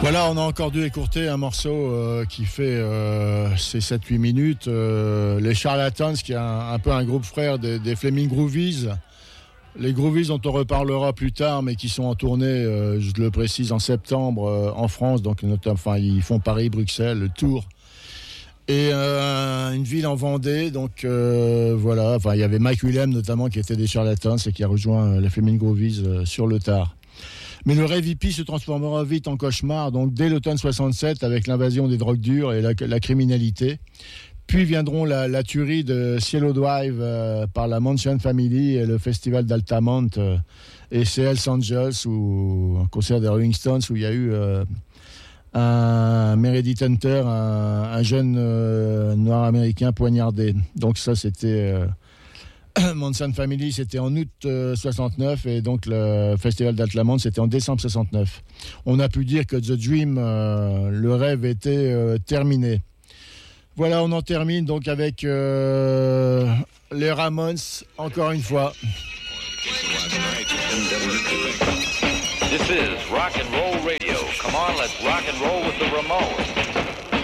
Voilà, on a encore dû écourter un morceau qui fait ses 7-8 minutes. Les Charlatans, qui est un peu un groupe frère des Flaming Groovies. Les Groovies dont on reparlera plus tard, mais qui sont en tournée, je le précise, en septembre en France. Donc, notamment, ils font Paris, Bruxelles, le Tour. Et une ville en Vendée. Donc, voilà. Enfin, il y avait Mike Willem, notamment, qui était des Charlatans et qui a rejoint les Flaming Groovies sur le tard. Mais le rêve hippie se transformera vite en cauchemar, donc dès l'automne 67, avec l'invasion des drogues dures et la criminalité. Puis viendront la tuerie de Cielo Drive par la Manson Family et le festival d'Altamont. Et c'est Hells Angels, ou un concert des Rolling Stones, où il y a eu un Meredith Hunter, un jeune noir américain poignardé. Donc ça, c'était... Manson Family, c'était en août 69 et donc le festival d'Altamont, c'était en décembre 69. On a pu dire que The Dream, le rêve était terminé. Voilà, on en termine donc avec les Ramones, encore une fois. This is rock and roll radio. Come on, let's rock and roll with the Ramones.